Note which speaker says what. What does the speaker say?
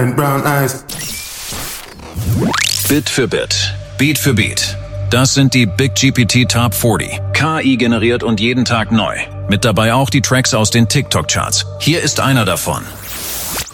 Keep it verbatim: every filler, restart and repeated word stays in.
Speaker 1: and brown eyes.
Speaker 2: Bit für Bit, Beat für Beat. Das sind die Big G P T Top vierzig. K I generiert und jeden Tag neu. Mit dabei auch die Tracks aus den TikTok-Charts. Hier ist einer davon.